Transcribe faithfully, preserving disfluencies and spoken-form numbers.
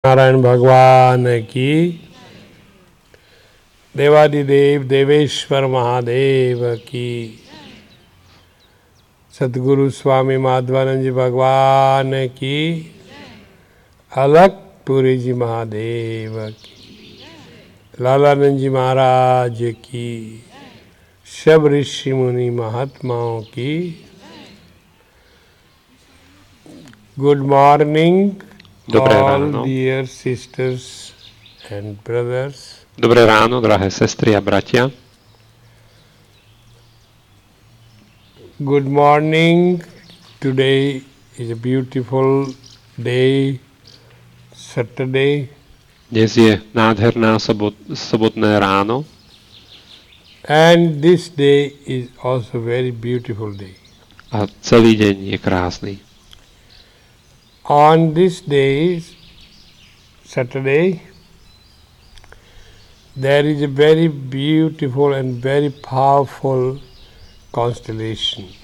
नारायण भगवान की, देवादिदेव देवेश्वर महादेव की, सद्गुरु स्वामी माधवानंद जी भगवान की, अलकपुरी जी महादेव की, लालानंद जी महाराज की, सब ऋषि मुनि महात्माओं की। Good morning Dobré all ráno. dear sisters and brothers. Dobré ráno, drahé sestry a bratia. Good morning. Today is a beautiful day, Saturday. Dnes je nádherná sobot, sobotné ráno. And this day is also very beautiful day. A celý deň je krásny. On this day, Saturday, there is a very beautiful and very powerful constellation.